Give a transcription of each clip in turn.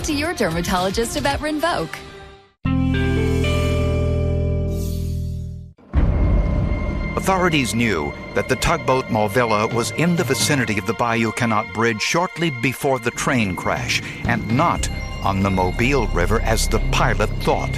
to your dermatologist about Rinvoq. Authorities knew that the tugboat Malvilla was in the vicinity of the Bayou Cannot Bridge shortly before the train crash, and not on the Mobile River as the pilot thought.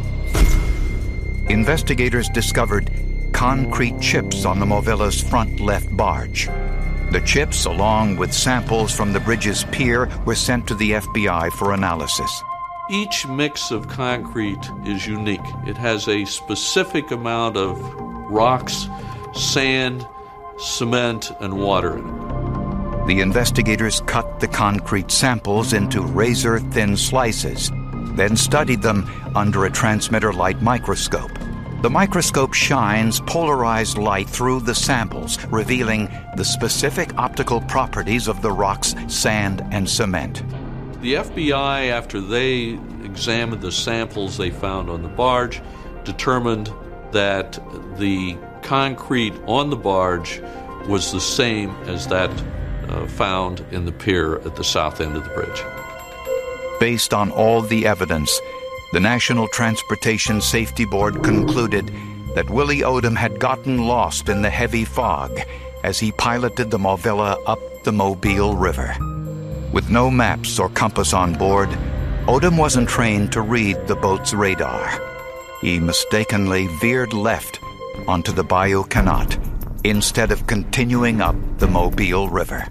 Investigators discovered concrete chips on the Malvilla's front left barge. The chips, along with samples from the bridge's pier, were sent to the FBI for analysis. Each mix of concrete is unique. It has a specific amount of rocks, sand, cement, and water in it. The investigators cut the concrete samples into razor-thin slices, then studied them under a transmitter light microscope. The microscope shines polarized light through the samples, revealing the specific optical properties of the rocks, sand, and cement. The FBI, after they examined the samples they found on the barge, determined that the concrete on the barge was the same as that found in the pier at the south end of the bridge. Based on all the evidence, the National Transportation Safety Board concluded that Willie Odom had gotten lost in the heavy fog as he piloted the Malvilla up the Mobile River. With no maps or compass on board, Odom wasn't trained to read the boat's radar. He mistakenly veered left onto the Bayou Cannot instead of continuing up the Mobile River.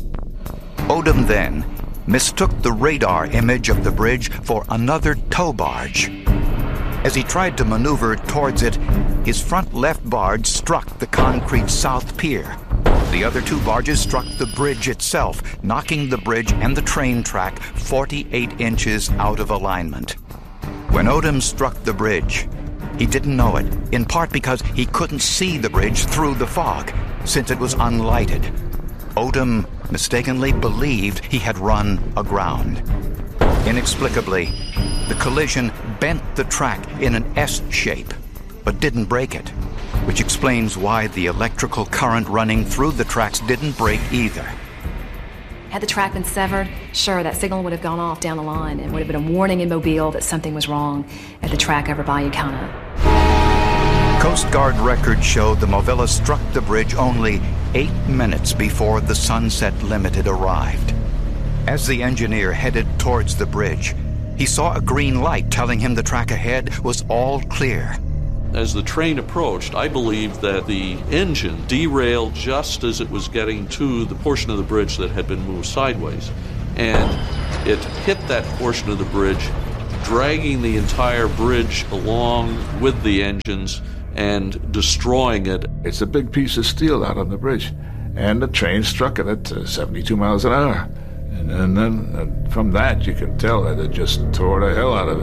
Odom then mistook the radar image of the bridge for another tow barge. As he tried to maneuver towards it, his front left barge struck the concrete south pier. The other two barges struck the bridge itself, knocking the bridge and the train track 48 inches out of alignment. When Odom struck the bridge, he didn't know it, in part because he couldn't see the bridge through the fog, since it was unlighted. Odom mistakenly believed he had run aground. Inexplicably, the collision bent the track in an S shape, but didn't break it, which explains why the electrical current running through the tracks didn't break either. Had the track been severed, sure, that signal would have gone off down the line and would have been a warning in Mobile that something was wrong at the track over Bayou Cannot. Coast Guard records show the Malvilla struck the bridge only 8 minutes before the Sunset Limited arrived. As the engineer headed towards the bridge, he saw a green light telling him the track ahead was all clear. As the train approached, I believe that the engine derailed just as it was getting to the portion of the bridge that had been moved sideways. And it hit that portion of the bridge, dragging the entire bridge along with the engines and destroying it. It's a big piece of steel out on the bridge, and the train struck it at 72 miles an hour. And then from that, you can tell that it just tore the hell out of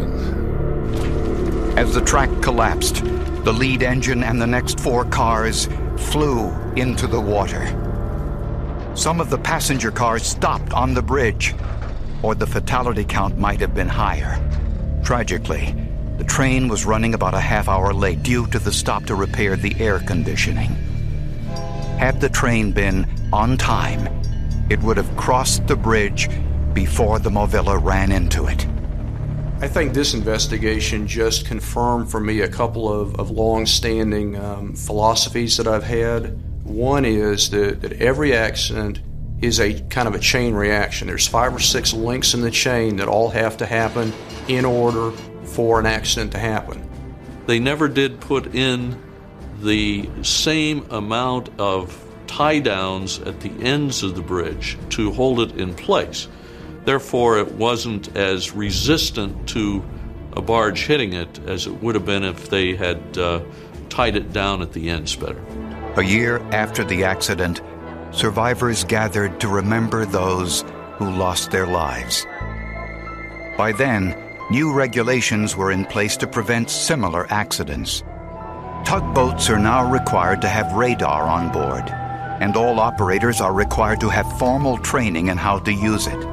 it. As the track collapsed, the lead engine and the next 4 cars flew into the water. Some of the passenger cars stopped on the bridge, or the fatality count might have been higher. Tragically, the train was running about a half hour late due to the stop to repair the air conditioning. Had the train been on time, it would have crossed the bridge before the Malvilla ran into it. I think this investigation just confirmed for me a couple of long-standing philosophies that I've had. One is that every accident is a kind of a chain reaction. There's 5 or 6 links in the chain that all have to happen in order for an accident to happen. They never did put in the same amount of tie-downs at the ends of the bridge to hold it in place. Therefore, it wasn't as resistant to a barge hitting it as it would have been if they had tied it down at the ends better. A year after the accident, survivors gathered to remember those who lost their lives. By then, new regulations were in place to prevent similar accidents. Tugboats are now required to have radar on board, and all operators are required to have formal training in how to use it.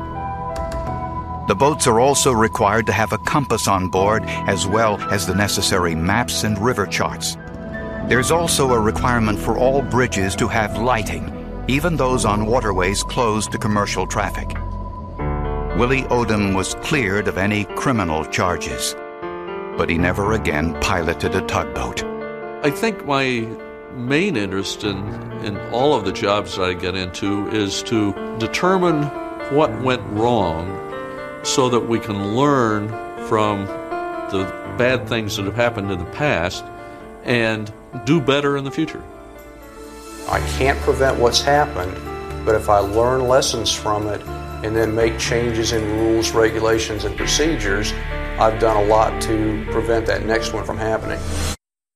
The boats are also required to have a compass on board, as well as the necessary maps and river charts. There's also a requirement for all bridges to have lighting, even those on waterways closed to commercial traffic. Willie Odom was cleared of any criminal charges, but he never again piloted a tugboat. I think my main interest in all of the jobs that I get into is to determine what went wrong so that we can learn from the bad things that have happened in the past and do better in the future. I can't prevent what's happened, but if I learn lessons from it and then make changes in rules, regulations, and procedures, I've done a lot to prevent that next one from happening.